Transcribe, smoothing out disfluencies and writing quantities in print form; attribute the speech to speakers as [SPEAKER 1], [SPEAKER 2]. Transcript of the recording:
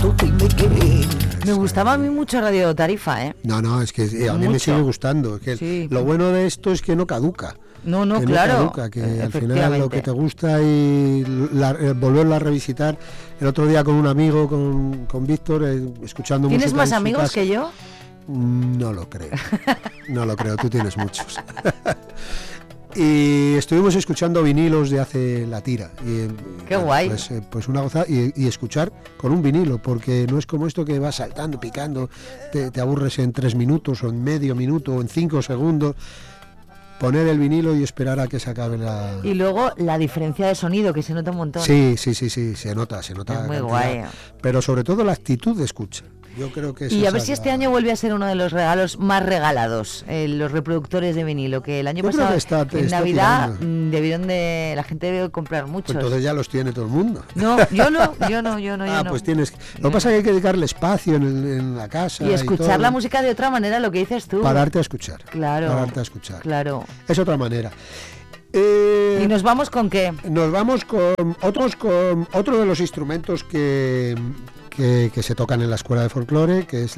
[SPEAKER 1] tú dime qué.
[SPEAKER 2] Me gustaba a mí mucho Radio Tarifa, ¿eh?
[SPEAKER 3] No, es que a mí me sigue gustando. Es que
[SPEAKER 2] sí.
[SPEAKER 3] Lo bueno de esto es que no caduca.
[SPEAKER 2] No,
[SPEAKER 3] que
[SPEAKER 2] claro.
[SPEAKER 3] No caduca, que al final lo que te gusta y volverlo a revisitar. El otro día con un amigo, con Víctor, escuchando música.
[SPEAKER 2] ¿Tienes más amigos que yo?
[SPEAKER 3] No lo creo. No lo creo, tú tienes muchos. Y estuvimos escuchando vinilos de hace la tira. Y,
[SPEAKER 2] qué guay.
[SPEAKER 3] Pues una gozada. Y escuchar con un vinilo, porque no es como esto que vas saltando, picando, te aburres en 3 minutos, o en medio minuto, o en 5 segundos. Poner el vinilo y esperar a que se acabe la...
[SPEAKER 2] Y luego la diferencia de sonido, que se nota un montón.
[SPEAKER 3] Sí, se nota.
[SPEAKER 2] Es muy guay.
[SPEAKER 3] Pero sobre todo la actitud de escucha. Yo creo que
[SPEAKER 2] y a ver si este año vuelve a ser uno de los regalos más regalados, los reproductores de vinilo, que el año pasado en Navidad debieron de... La gente debe comprar muchos.
[SPEAKER 3] Pues entonces ya los tiene todo el mundo.
[SPEAKER 2] No, yo no.
[SPEAKER 3] Pues tienes... Lo que pasa es que hay que dedicarle espacio en la casa.
[SPEAKER 2] Y escuchar la música de otra manera, lo que dices tú.
[SPEAKER 3] Pararte a escuchar.
[SPEAKER 2] Claro.
[SPEAKER 3] Pararte a escuchar.
[SPEAKER 2] Claro.
[SPEAKER 3] Es otra manera.
[SPEAKER 2] ¿Y nos vamos con qué?
[SPEAKER 3] Nos vamos con otro de los instrumentos que se tocan en la escuela de folclore, que es